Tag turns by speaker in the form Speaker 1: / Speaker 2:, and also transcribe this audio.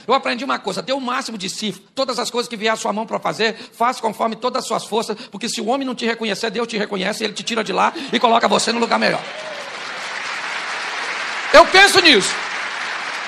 Speaker 1: Eu aprendi uma coisa, dê o máximo de si, todas as coisas que vier à sua mão para fazer, faça conforme todas as suas forças, porque se o homem não te reconhecer, Deus te reconhece, e Ele te tira de lá e coloca você no lugar melhor. Eu penso nisso.